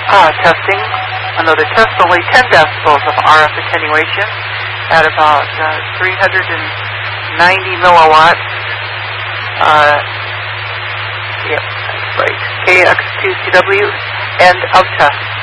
Testing. Another test, only 10 decibels of RF attenuation at about 390 milliwatts. Yep, that's right. KX2CW, end of test.